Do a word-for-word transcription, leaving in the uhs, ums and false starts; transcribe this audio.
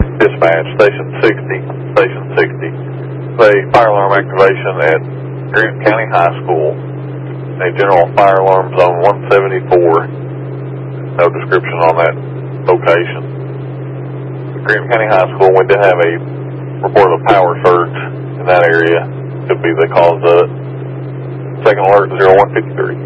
Dispatch, Station sixty, Station sixty. A fire alarm activation at Green County High School, a general fire alarm zone one seventy-four. No description on that location. Green County High School, we did have a report of power surge in that area. Could be the cause of it. Second alert, zero one fifty-three.